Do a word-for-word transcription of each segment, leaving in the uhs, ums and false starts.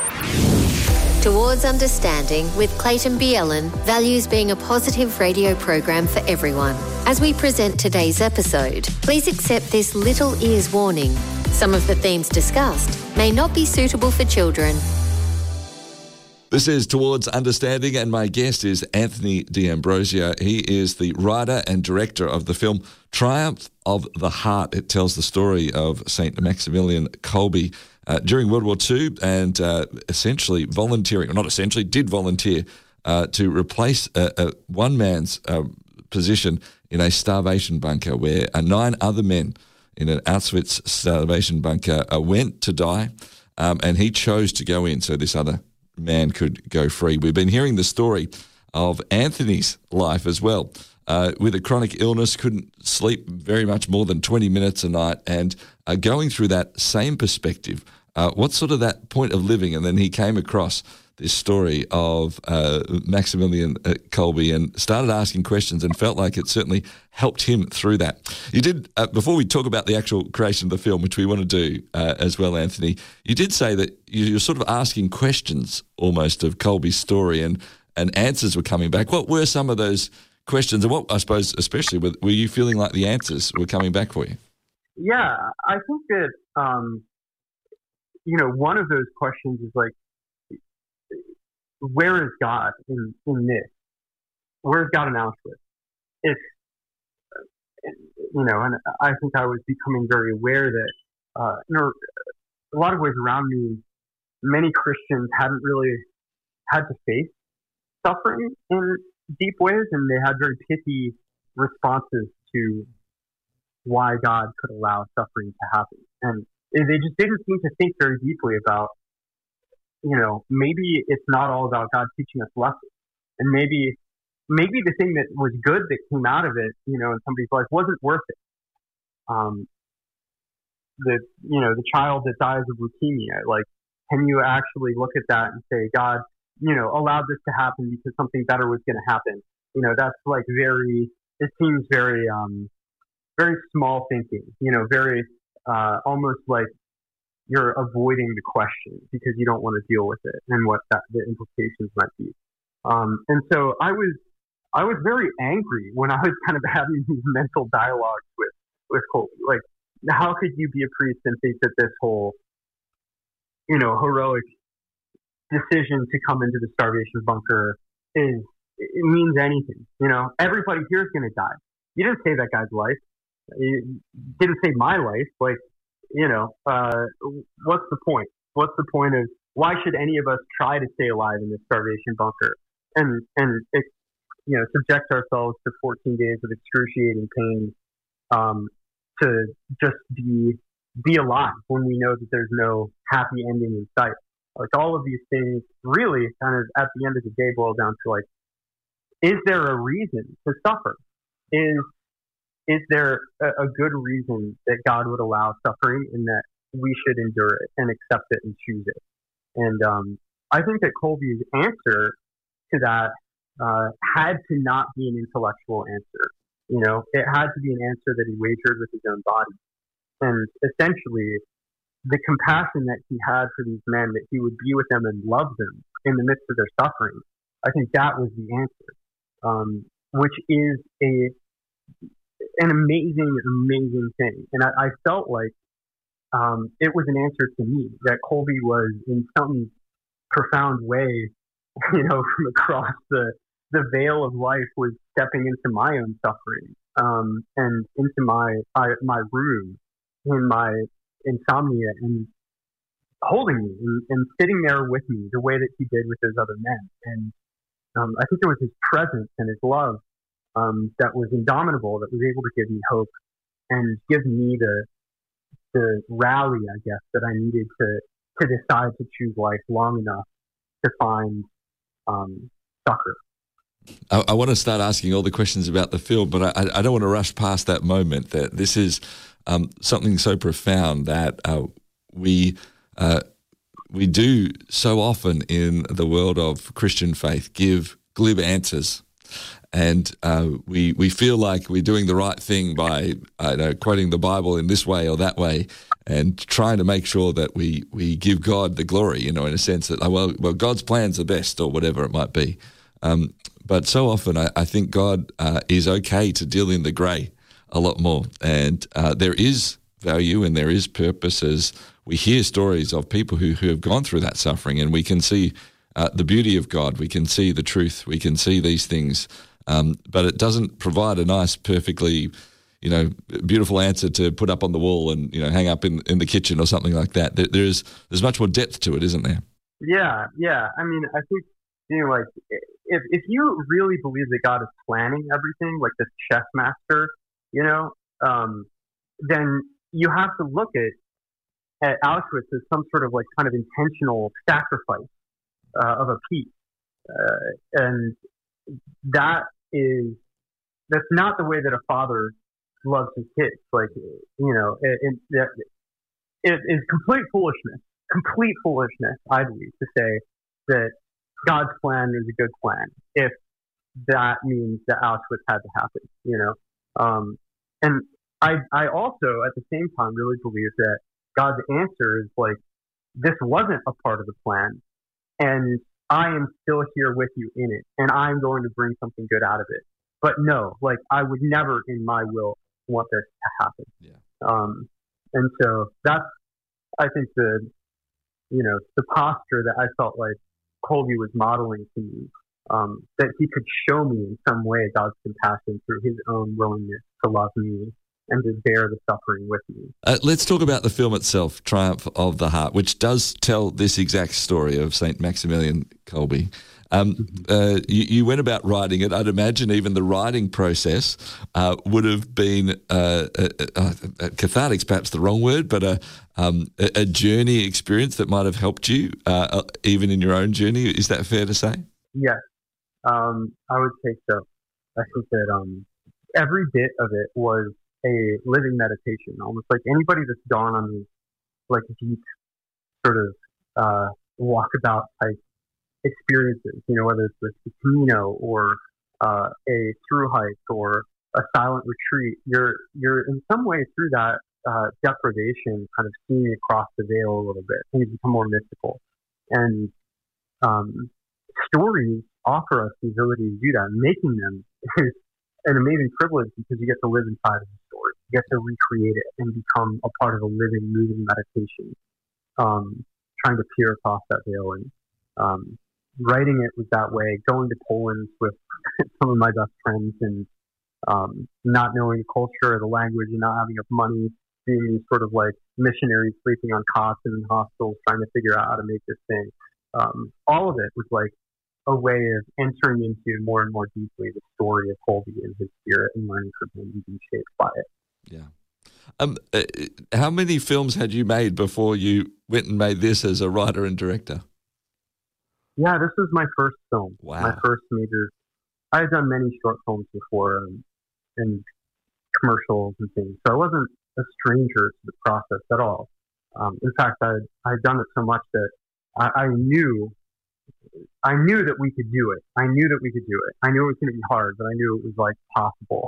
Towards Understanding with Clayton Bielen values being a positive radio program for everyone. As we present today's episode, please accept this little ears warning. Some of the themes discussed may not be suitable for children. This is Towards Understanding, and my guest is Anthony D'Ambrosio. He is the writer and director of the film Triumph of the Heart. It tells the story of Saint Maximilian Kolbe uh, during World War Two and uh, essentially volunteering, or not essentially, did volunteer uh, to replace uh, uh, one man's uh, position in a starvation bunker where uh, nine other men in an Auschwitz starvation bunker uh, went to die, um, and he chose to go in so this other man could go free. We've been hearing the story of Anthony's life as well. Uh, with a chronic illness, couldn't sleep very much more than twenty minutes a night, and uh, going through that same perspective, uh, what's sort of that point of living? And then he came across this story of uh, Maximilian uh, Kolbe and started asking questions and felt like it certainly helped him through that. You did, uh, before we talk about the actual creation of the film, which we want to do uh, as well, Anthony, you did say that you're sort of asking questions almost of Kolbe's story, and, and answers were coming back. What were some of those questions, and what, I suppose, especially, were, were you feeling like the answers were coming back for you? Yeah, I think that, um, you know, one of those questions is like, where is God in, in this? Where is God in Auschwitz? If, you know, and I think I was becoming very aware that, uh, you know, a lot of ways around me, many Christians hadn't really had to face suffering in deep ways, and they had very pithy responses to why God could allow suffering to happen. And they just didn't seem to think very deeply about, you know, maybe it's not all about God teaching us lessons. And maybe maybe the thing that was good that came out of it, you know, in somebody's life wasn't worth it. Um, the, you know, the child that dies of leukemia, like, can you actually look at that and say, God, you know, allowed this to happen because something better was going to happen? You know, that's like very, it seems very, um, very small thinking, you know, very, uh, almost like you're avoiding the question because you don't want to deal with it and what that, the implications might be. Um, and so I was, I was very angry when I was kind of having these mental dialogues with, with Kolbe. Like, how could you be a priest and think that this whole, you know, heroic decision to come into the starvation bunker is, it means anything? You know, everybody here is going to die. You didn't save that guy's life. You didn't save my life. Like, you know, uh, what's the point? What's the point of, why should any of us try to stay alive in this starvation bunker and, and, it, you know, subject ourselves to fourteen days of excruciating pain, um, to just be, be alive when we know that there's no happy ending in sight? Like, all of these things really kind of at the end of the day boil down to, like, is there a reason to suffer? Is, Is there a, a good reason that God would allow suffering and that we should endure it and accept it and choose it? And um, I think that Kolbe's answer to that uh, had to not be an intellectual answer. You know, it had to be an answer that he wagered with his own body. And essentially, the compassion that he had for these men, that he would be with them and love them in the midst of their suffering, I think that was the answer, um, which is a an amazing, amazing thing. And I, I felt like um, it was an answer to me, that Kolbe was in some profound way, you know, from across the, the veil of life, was stepping into my own suffering, um, and into my, I, my room in my insomnia, and holding me and, and sitting there with me the way that he did with those other men. And um, I think it was his presence and his love Um, that was indomitable, that was able to give me hope and give me the the rally, I guess, that I needed to to decide to choose life long enough to find um, succor. I, I want to start asking all the questions about the film, but I, I don't want to rush past that moment. That this is um, something so profound that uh, we uh, we do so often in the world of Christian faith give glib answers and uh, we we feel like we're doing the right thing by I know quoting the Bible in this way or that way, and trying to make sure that we, we give God the glory, you know, in a sense that, well, well, God's plan's the best or whatever it might be. Um, but so often I, I think God uh, is okay to deal in the grey a lot more. And uh, there is value and there is purpose as we hear stories of people who, who have gone through that suffering, and we can see uh, the beauty of God. We can see the truth. We can see these things. Um, but it doesn't provide a nice, perfectly you know, beautiful answer to put up on the wall and, you know, hang up in, in the kitchen or something like that. There, there's there's much more depth to it, isn't there? Yeah, yeah. I mean, I think, you know, like, if if you really believe that God is planning everything, like this chess master, you know, um, then you have to look at, at Auschwitz as some sort of, like, kind of intentional sacrifice uh, of a piece. Uh, and that is, that's not the way that a father loves his kids. Like, you know, it, it, it is complete foolishness, complete foolishness, I believe, to say that God's plan is a good plan if that means that Auschwitz had to happen, you know. Um, and I, I also, at the same time, really believe that God's answer is like, this wasn't a part of the plan, and I am still here with you in it, and I'm going to bring something good out of it. But no, like, I would never in my will want this to happen. Yeah. Um, and so that's, I think, the, you know, the posture that I felt like Colby was modeling to me, um, that he could show me in some way God's compassion through his own willingness to love me and to bear the suffering with me. Uh, let's talk about the film itself, Triumph of the Heart, which does tell this exact story of Saint Maximilian Kolbe. Um, uh, you, you went about writing it. I'd imagine even the writing process uh, would have been uh, uh, uh, cathartic's perhaps the wrong word, but a, um, a, a journey experience that might have helped you uh, even in your own journey. Is that fair to say? Yes, um, I would say so. I think that um, every bit of it was a living meditation, almost like anybody that's gone on these like deep sort of uh, walkabout type experiences, you know, whether it's the Camino or uh, a through hike or a silent retreat, you're you're in some way through that uh, deprivation kind of seeing across the veil a little bit. Things become more mystical, and um, stories offer us the ability to do that. Making them is an amazing privilege because you get to live inside of the story, you get to recreate it and become a part of a living, moving meditation, um, trying to peer across that veil. And um, writing it was that way, going to Poland with some of my best friends and um, not knowing the culture or the language and not having enough money, being these sort of like missionaries sleeping on cots in hospitals, trying to figure out how to make this thing. Um, all of it was like a way of entering into more and more deeply the story of Kolbe and his spirit and learning from him and being shaped by it. Yeah. Um, uh, how many films had you made before you went and made this as a writer and director? Yeah, this was my first film. Wow. My first major. I had done many short films before um, and commercials and things, so I wasn't a stranger to the process at all. Um, in fact, I I had done it so much that I, I knew I knew that we could do it. I knew that we could do it. I knew it was going to be hard, but I knew it was like possible.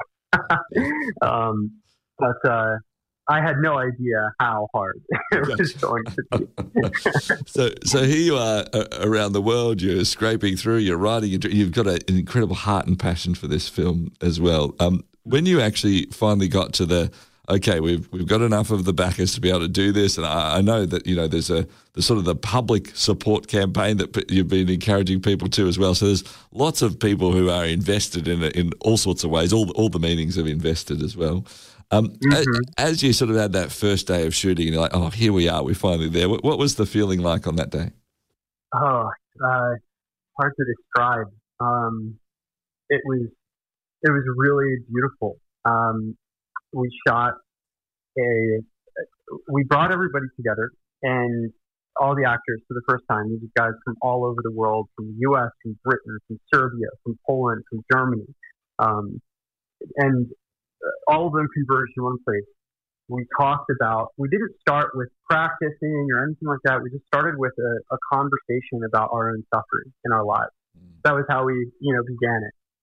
um, but uh, I had no idea how hard it was going to be. so, so here you are uh, around the world. You're scraping through. You're writing. You've got a, an incredible heart and passion for this film as well. Um, when you actually finally got to the okay, we've we've got enough of the backers to be able to do this, and I, I know that you know there's a the sort of the public support campaign that p- you've been encouraging people to as well. So there's lots of people who are invested in it in all sorts of ways. All all the meanings have invested as well. Um, mm-hmm. as, as you sort of had that first day of shooting, and you're like, oh, here we are, we're finally there. What, what was the feeling like on that day? Oh, uh, hard to describe. Um, it was it was really beautiful. Um, we shot a, we brought everybody together and all the actors for the first time. These guys from all over the world, from the U S, from Britain, from Serbia, from Poland, from Germany. Um, and all of them converged in one place. We talked about, we didn't start with practicing or anything like that. We just started with a, a conversation about our own suffering in our lives. That was how we, you know, began it.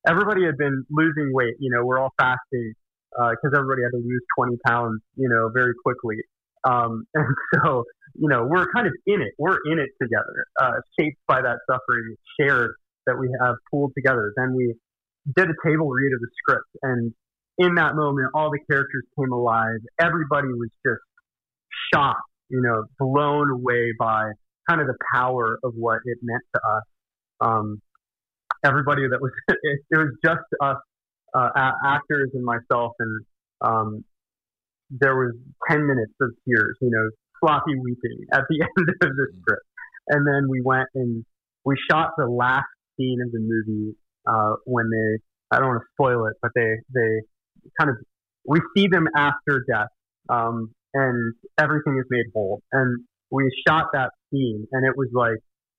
everybody had been losing weight. You know, we're all fasting because uh, everybody had to lose twenty pounds, you know, very quickly. Um, and so, you know, we're kind of in it. We're in it together, uh, shaped by that suffering shared that we have pooled together. Then we did a table read of the script. And in that moment, all the characters came alive. Everybody was just shocked, you know, blown away by kind of the power of what it meant to us. Um, everybody that was, it, it was just us, uh, actors and myself. And, um, there was ten minutes of tears, you know, sloppy weeping at the end of the script. And then we went and we shot the last scene of the movie, uh, when they, I don't want to spoil it, but they, they kind of, we see them after death, um, and everything is made whole. And we shot that scene and it was like,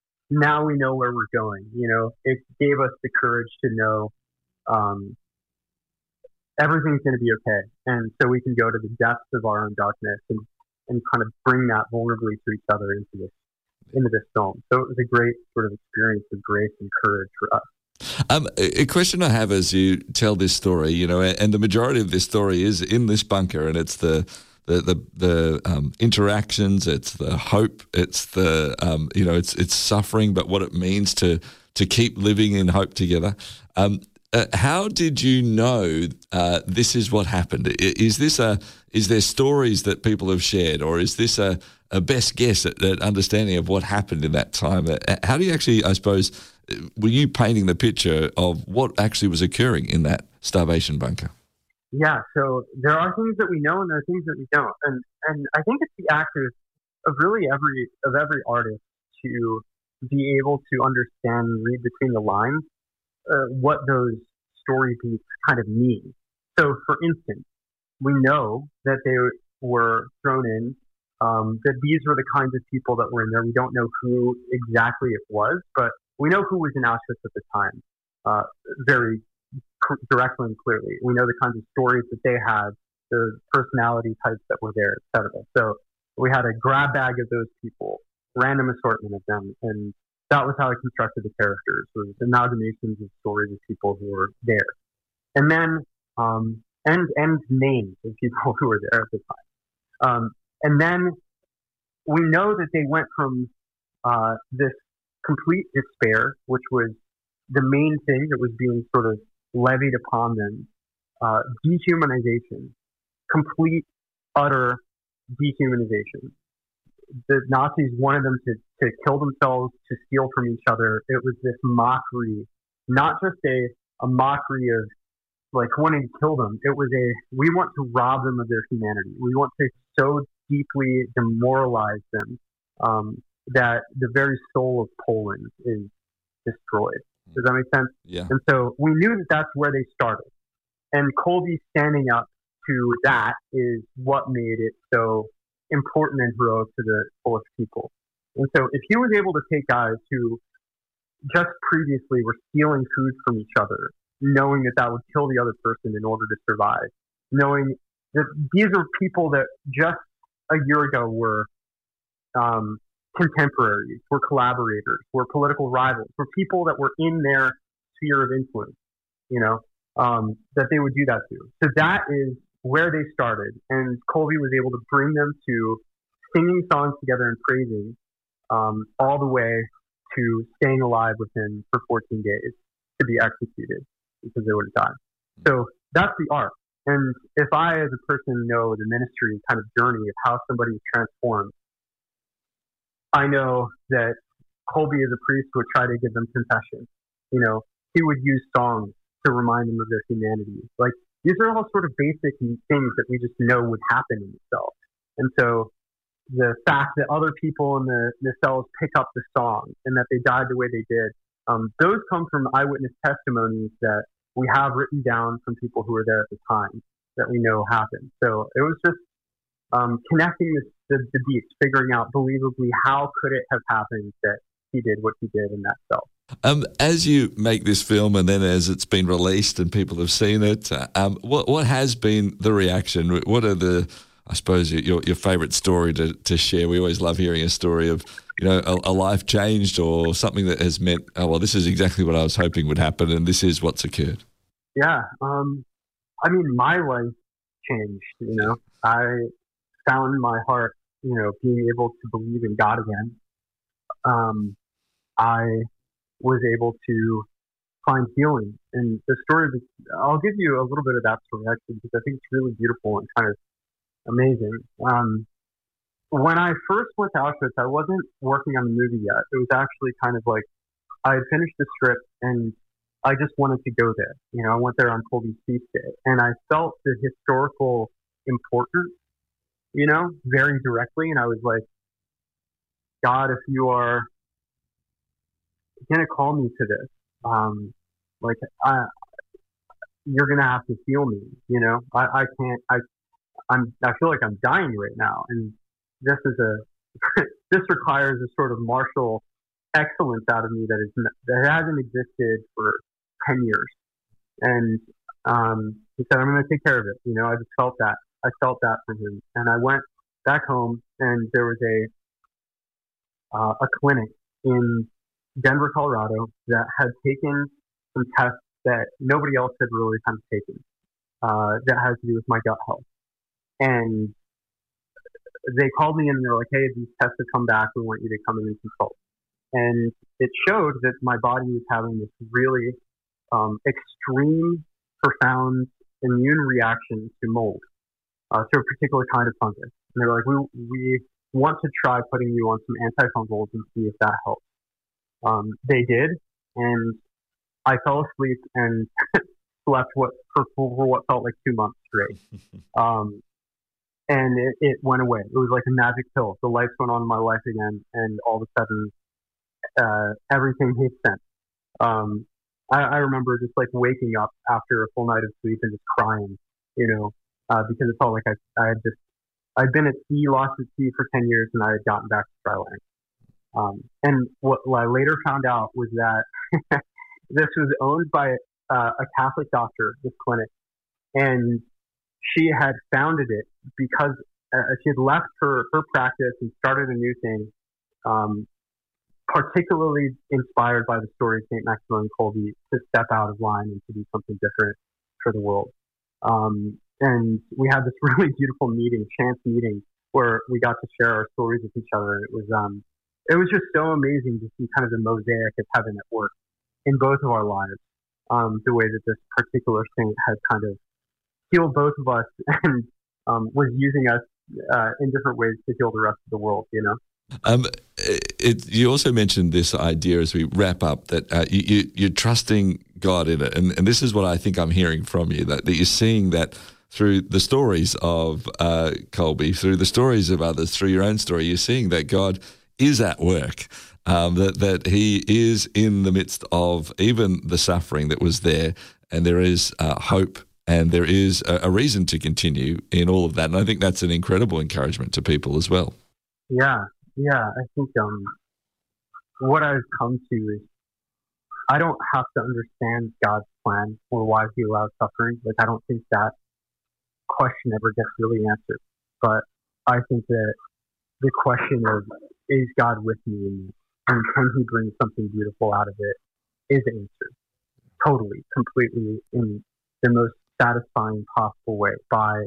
now we know where we're going. You know, it gave us the courage to know, um, everything's going to be okay. And so we can go to the depths of our own darkness and, and kind of bring that vulnerably to each other into this, into this film. So it was a great sort of experience of grace and courage for us. Um, a question I have as you tell this story, you know, and the majority of this story is in this bunker, and it's the the the, the um, interactions, it's the hope, it's the um, you know, it's it's suffering, but what it means to to keep living in hope together. Um, uh, how did you know uh, this is what happened? Is this a is there stories that people have shared, or is this a a best guess at, at understanding of what happened in that time? How do you actually, I suppose, were you painting the picture of what actually was occurring in that starvation bunker? Yeah, so there are things that we know and there are things that we don't. And and I think it's the act of, of really every of every artist to be able to understand and read between the lines uh, what those story beats kind of mean. So for instance, we know that they were thrown in, um, that these were the kinds of people that were in there. We don't know who exactly it was, but we know who was in Auschwitz at the time, uh, very directly and clearly. We know the kinds of stories that they had, the personality types that were there, et cetera. So we had a grab bag of those people, random assortment of them, and that was how I constructed the characters, was amalgamations of stories of people who were there. And then, um, and, and names of people who were there at the time. Um, and then we know that they went from uh, this complete despair, which was the main thing that was being sort of levied upon them, uh, dehumanization, complete, utter dehumanization. The Nazis wanted them to, to kill themselves, to steal from each other. It was this mockery, not just a, a mockery of like wanting to kill them. It was a, we want to rob them of their humanity. We want to so deeply demoralize them um, that the very soul of Poland is destroyed. Does that make sense? Yeah. And so we knew that that's where they started. And Colby standing up to that is what made it so important and heroic to the Polish people. And so if he was able to take guys who just previously were stealing food from each other, knowing that that would kill the other person in order to survive, knowing that these are people that just a year ago were um, contemporaries, were collaborators, were political rivals, were people that were in their sphere of influence, you know, um, that they would do that to. So that is where they started. And Colby was able to bring them to singing songs together and praising um, all the way to staying alive with him for fourteen days to be executed because they would have died. So that's the art. And if I, as a person, know the ministry kind of journey of how somebody is transformed, I know that Colby as a priest would try to give them confession. You know, he would use songs to remind them of their humanity. Like, these are all sort of basic things that we just know would happen in the cell. And so the fact that other people in the, the cells pick up the song and that they died the way they did, um, those come from eyewitness testimonies that we have written down from people who were there at the time that we know happened. So it was just um, connecting this, the, the beats, figuring out believably how could it have happened that he did what he did in that cell. Um, as you make this film and then as it's been released and people have seen it, um, what what has been the reaction? What are the I suppose, your your favourite story to, to share. We always love hearing a story of, you know, a, a life changed or something that has meant, oh, well, this is exactly what I was hoping would happen and this is what's occurred. Yeah. Um, I mean, my life changed, you know. I found in my heart, you know, being able to believe in God again. Um, I was able to find healing. And the story, of, I'll give you a little bit of that story actually, because I think it's really beautiful and kind of amazing. Um, when I first went to Auschwitz, I wasn't working on the movie yet. It was actually kind of like I had finished the script and I just wanted to go there. You know, I went there on Colby's feast day and I felt the historical importance, you know, very directly. And I was like, God, if you are going to call me to this, um, like, I, you're going to have to heal me, you know, I, I can't, I, I'm, I feel like I'm dying right now. And this is a, this requires a sort of martial excellence out of me that is, that hasn't existed for ten years. And, um, he said, I'm going to take care of it. You know, I just felt that, I felt that from him. And I went back home and there was a, uh, a clinic in Denver, Colorado that had taken some tests that nobody else had really kind of taken, uh, that has to do with my gut health. And they called me in and they're like, hey, these tests have come back. We want you to come in and consult. And it showed that my body was having this really um, extreme, profound immune reaction to mold, uh, to a particular kind of fungus. And they were like, we, we want to try putting you on some antifungals and see if that helps. Um, they did, and I fell asleep and slept what for, for what felt like two months straight. Um, and it, it went away. It was like a magic pill. The lights went on in my life again, and all of a sudden, uh, everything made sense. Um, I, I remember just like waking up after a full night of sleep and just crying, you know, uh, because it felt like I, I had just, I'd been at sea, lost at sea for ten years, and I had gotten back to dry land. Um, and what, what I later found out was that this was owned by uh, a Catholic doctor, this clinic, and she had founded it because uh, she had left her, her practice and started a new thing, um, particularly inspired by the story of Saint Maximilian Kolbe to step out of line and to do something different for the world. Um, and we had this really beautiful meeting, chance meeting, where we got to share our stories with each other. It was um, it was just so amazing to see kind of the mosaic of heaven at work in both of our lives. Um, the way that this particular saint had kind of healed both of us and um, was using us uh, in different ways to heal the rest of the world, you know? Um, it, you also mentioned this idea as we wrap up that uh, you, you, you're trusting God in it. And, and this is what I think I'm hearing from you, that, that you're seeing that through the stories of uh, Kolbe, through the stories of others, through your own story, you're seeing that God is at work, um, that, that he is in the midst of even the suffering that was there, and there is uh, hope and there is a, a reason to continue in all of that. And I think that's an incredible encouragement to people as well. Yeah, yeah. I think um, what I've come to is I don't have to understand God's plan or why he allows suffering. Like, I don't think that question ever gets really answered. But I think that the question of, is God with me and can he bring something beautiful out of it, is answered totally, completely, in the most satisfying possible way by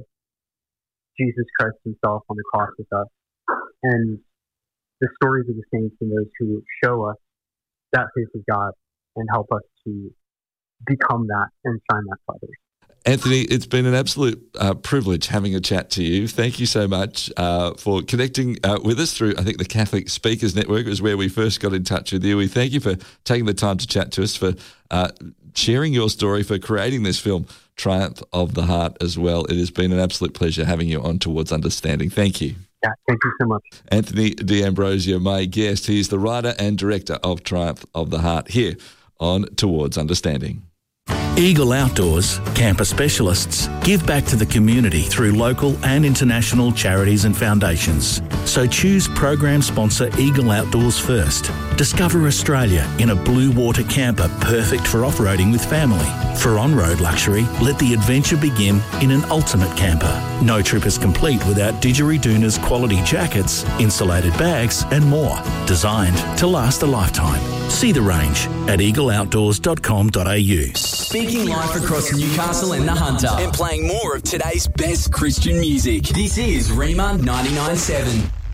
Jesus Christ himself on the cross with us. And the stories of the saints and those who show us that face of God and help us to become that and shine that to others. Anthony, it's been an absolute uh, privilege having a chat to you. Thank you so much uh, for connecting uh, with us through, I think, the Catholic Speakers Network is where we first got in touch with you. We thank you for taking the time to chat to us, for uh, sharing your story, for creating this film, Triumph of the Heart, as well. It has been an absolute pleasure having you on Towards Understanding. Thank you. Yeah, thank you so much. Anthony D'Ambrosio, my guest. He's the writer and director of Triumph of the Heart here on Towards Understanding. Eagle Outdoors, camper specialists, give back to the community through local and international charities and foundations. So choose program sponsor Eagle Outdoors first. Discover Australia in a blue water camper perfect for off-roading with family. For on-road luxury, let the adventure begin in an ultimate camper. No trip is complete without Didgeridoon's quality jackets, insulated bags and more. Designed to last a lifetime. See the range at eagle outdoors dot com dot a u. Speaking live across Newcastle and the Hunter and playing more of today's best Christian music. This is Rema ninety-nine point seven.